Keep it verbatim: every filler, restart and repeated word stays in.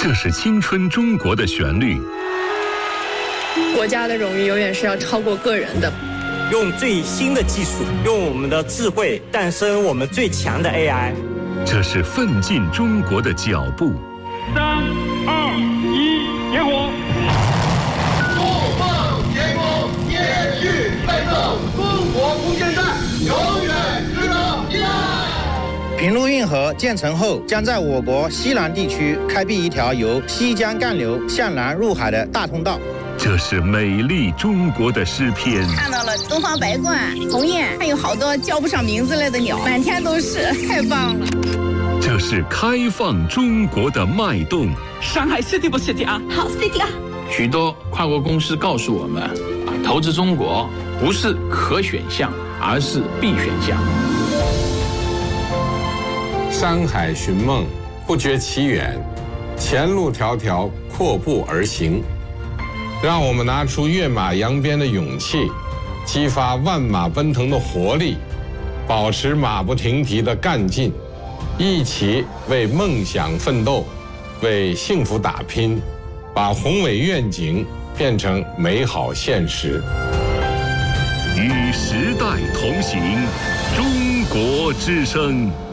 这是青春中国的旋律。 国家的荣誉永远是要超过个人的。 用最新的技术，用我们的智慧诞生我们最强的 A I。 这是奋进中国的脚步。 三二一，点火！ 不放天空，接续奋斗，中国空间站永远值得依赖。 平陆运河建成后，将在我国西南地区开辟一条由西江干流向南入海的大通道。 这是美丽中国的诗篇。 看到了东方白鹳、鸿雁，还有好多叫不上名字来的鸟，满天都是，太棒了。 这是开放中国的脉动。 上海 City 不 City 啊？ 好 City 啊！ 许多跨国公司告诉我们，啊，投资中国不是可选项，而是必选项。 山海寻梦，不觉其远，前路迢迢，阔步而行。让我们拿出跃马扬鞭的勇气，激发万马奔腾的活力，保持马不停蹄的干劲，一起为梦想奋斗，为幸福打拼，把宏伟愿景变成美好现实。 与时代同行，中国之声。